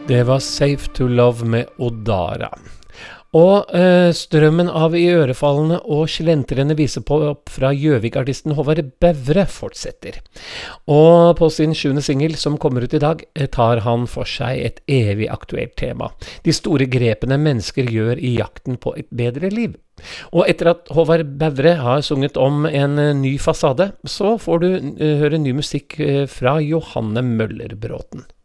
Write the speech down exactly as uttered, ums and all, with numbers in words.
Det var Safe to Love med Odara. Og eh, strømmen av i ørefallene og slentrende visepop fra Gjøvik-artisten Håvard Bevre fortsetter. Og på sin sjuende single som kommer ut i dag, tar han for seg et evig aktuelt tema. De store grepene mennesker gjør i jakten på et bedre liv. Og etter at Håvard Bevre har sunget om en ny fasade, så får du eh, høre ny musikk eh, fra Johanne Møller Bråten.